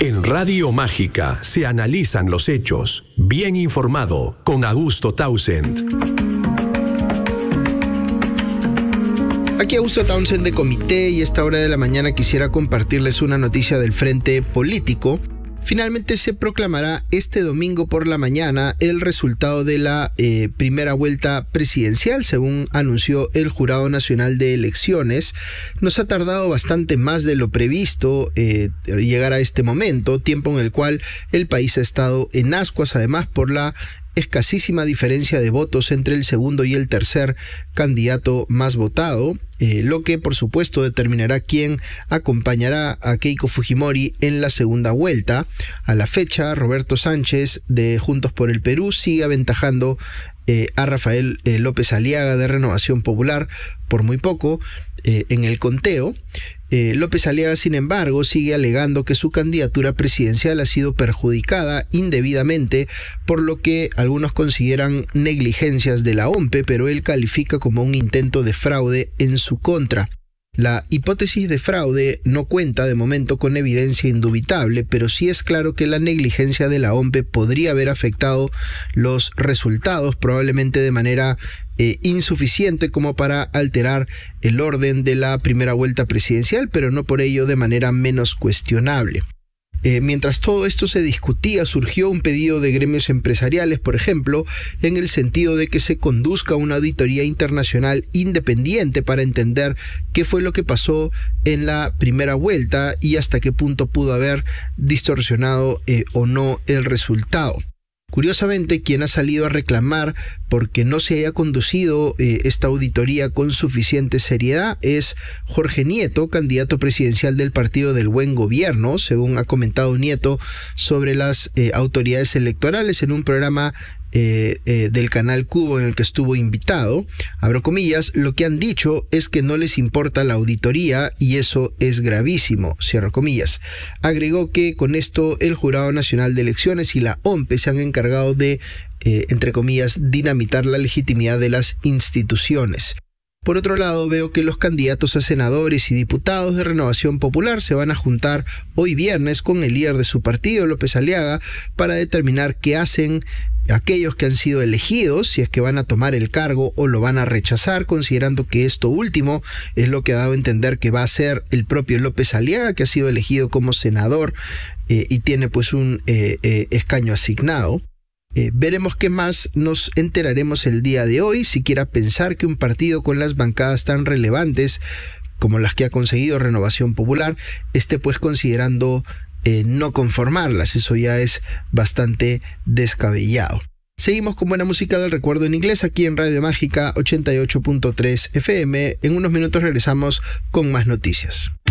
En Radio Mágica se analizan los hechos. Bien informado con Augusto Townsend. Aquí Augusto Townsend de Comité, y a esta hora de la mañana quisiera compartirles una noticia del frente político. Finalmente se proclamará este domingo por la mañana el resultado de la primera vuelta presidencial, según anunció el Jurado Nacional de Elecciones. Nos ha tardado bastante más de lo previsto llegar a este momento, tiempo en el cual el país ha estado en ascuas, además por la escasísima diferencia de votos entre el segundo y el tercer candidato más votado, lo que por supuesto determinará quién acompañará a Keiko Fujimori en la segunda vuelta. A la fecha, Roberto Sánchez de Juntos por el Perú sigue aventajando a Rafael López Aliaga de Renovación Popular por muy poco en el conteo. López Aliaga, sin embargo, sigue alegando que su candidatura presidencial ha sido perjudicada indebidamente, por lo que algunos consideran negligencias de la OMPE, pero él califica como un intento de fraude en su contra. La hipótesis de fraude no cuenta de momento con evidencia indubitable, pero sí es claro que la negligencia de la OMPE podría haber afectado los resultados, probablemente de manera insuficiente como para alterar el orden de la primera vuelta presidencial, pero no por ello de manera menos cuestionable. Mientras todo esto se discutía, surgió un pedido de gremios empresariales, por ejemplo, en el sentido de que se conduzca una auditoría internacional independiente para entender qué fue lo que pasó en la primera vuelta y hasta qué punto pudo haber distorsionado o no el resultado. Curiosamente, quien ha salido a reclamar porque no se haya conducido esta auditoría con suficiente seriedad es Jorge Nieto, candidato presidencial del Partido del Buen Gobierno, según ha comentado Nieto sobre las autoridades electorales en un programa del canal Cubo en el que estuvo invitado. Abro comillas: lo que han dicho es que no les importa la auditoría y eso es gravísimo, cierro comillas. Agregó que con esto el Jurado Nacional de Elecciones y la OMPE se han encargado de, entre comillas, dinamitar la legitimidad de las instituciones. Por otro lado, veo que los candidatos a senadores y diputados de Renovación Popular se van a juntar hoy viernes con el líder de su partido, López Aliaga, para determinar qué hacen aquellos que han sido elegidos, si es que van a tomar el cargo o lo van a rechazar, considerando que esto último es lo que ha dado a entender que va a ser el propio López Aliaga, que ha sido elegido como senador y tiene pues un escaño asignado. Veremos qué más nos enteraremos el día de hoy. Siquiera pensar que un partido con las bancadas tan relevantes como las que ha conseguido Renovación Popular esté pues considerando no conformarlas, eso ya es bastante descabellado. Seguimos con buena música del recuerdo en inglés aquí en Radio Mágica 88.3 FM. En unos minutos regresamos con más noticias.